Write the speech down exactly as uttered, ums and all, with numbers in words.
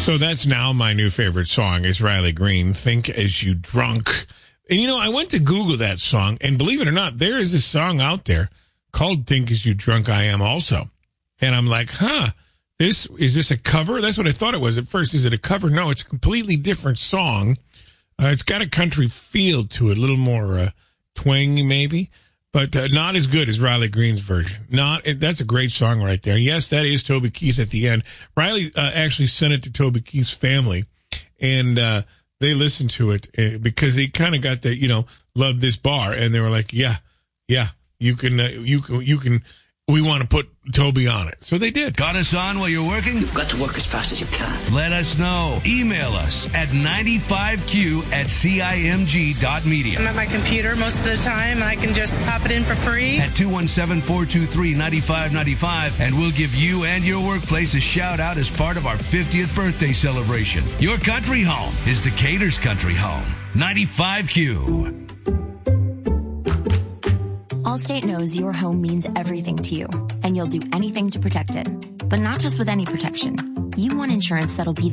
So that's now my new favorite song is Riley Green, Think As You Drunk. And, you know, I went to Google that song, and believe it or not, there is a song out there called Think As You Drunk I Am also. And I'm like, huh, this is this a cover? That's what I thought it was at first. Is it a cover? No, it's a completely different song. Uh, it's got a country feel to it, a little more uh, twangy maybe, but uh, not as good as Riley Green's version. Not That's a great song right there. Yes, that is Toby Keith at the end. Riley uh, actually sent it to Toby Keith's family, and uh, they listened to it uh, because they kind of got that, you know, love this bar, and they were like, yeah, yeah, you can, uh, you can, you can. We want to put Toby on it. So they did. Got us on while you're working? You've got to work as fast as you can. Let us know. Email us at ninety-five Q at cimg dot media. I'm at my computer most of the time, and I can just pop it in for free. At two one seven, four two three, nine five nine five, and we'll give you and your workplace a shout out as part of our fiftieth birthday celebration. Your country home is Decatur's country home. ninety-five Q. Allstate knows your home means everything to you, and you'll do anything to protect it. But not just with any protection. You want insurance that'll be